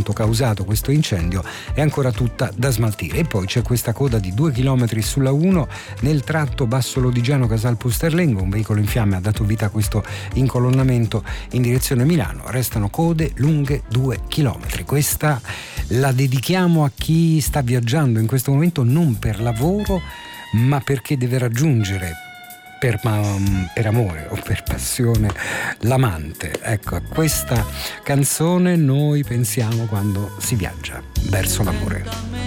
appunto causato questo incendio è ancora tutta da smaltire. E poi c'è questa coda di 2 chilometri sulla 1 nel tratto Basso Lodigiano-Casal Pusterlengo. Un veicolo in fiamme ha dato vita a questo incolonnamento in direzione Milano. Restano code lunghe 2 chilometri. Questa la dedichiamo a chi sta viaggiando in questo momento non per lavoro, ma perché deve raggiungere per amore o per passione l'amante. Ecco, a questa canzone noi pensiamo quando si viaggia verso l'amore.